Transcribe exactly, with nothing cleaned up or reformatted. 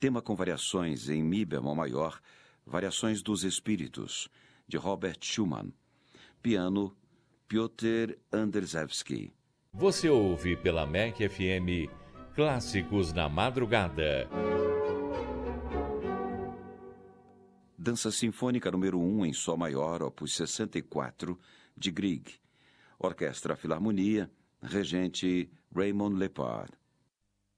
tema com variações em Mi bemol maior, Variações dos Espíritos, de Robert Schumann. Piano, Piotr Anderszewski. Você ouve pela M E C F M Clássicos na Madrugada. Dança Sinfônica número um em Sol maior, opus sessenta e quatro, de Grieg. Orquestra Filarmonia, regente Raymond Lepard.